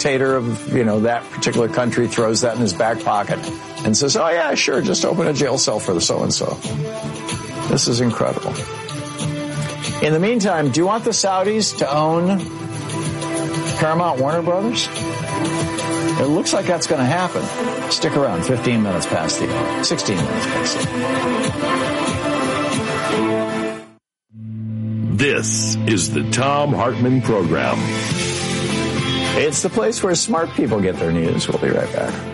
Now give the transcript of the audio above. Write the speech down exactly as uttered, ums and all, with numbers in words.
dictator of, you know, that particular country throws that in his back pocket and says, oh, yeah, sure, just open a jail cell for the so-and-so. This is incredible. In the meantime, do you want the Saudis to own Paramount Warner Brothers? It looks like that's going to happen. Stick around. fifteen minutes past the hour. sixteen minutes past the hour. This is the Thom Hartmann Program. It's the place where smart people get their news. We'll be right back.